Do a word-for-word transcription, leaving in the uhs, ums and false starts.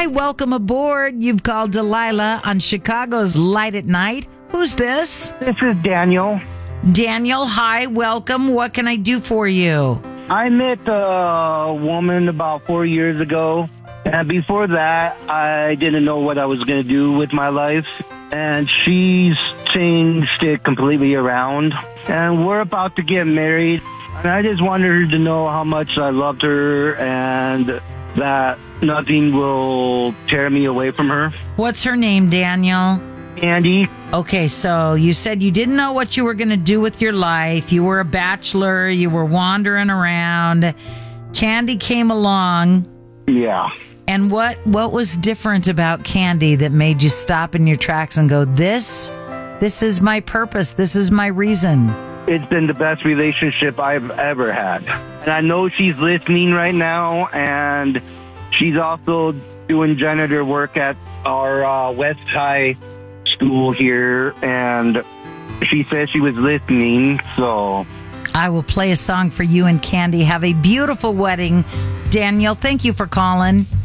welcome aboard. You've called Delilah on Chicago's Light at Night. Who's this? This is Daniel. Daniel, hi, welcome. What can I do for you? I met a woman about four years ago, and before that, I didn't know what I was going to do with my life, and she's changed it completely around, and we're about to get married, and I just wanted her to know how much I loved her and that nothing will tear me away from her. What's her name, Daniel? Andy. Okay, so you said you didn't know what you were going to do with your life. You were a bachelor. You were wandering around. Candy came along. Yeah. And what, what was different about Candy that made you stop in your tracks and go, this, this is my purpose. This is my reason. It's been the best relationship I've ever had. And I know she's listening right now, and she's also doing janitor work at our uh, West High school here, and she said she was listening, so... I will play a song for you and Candy. Have a beautiful wedding. Daniel, thank you for calling.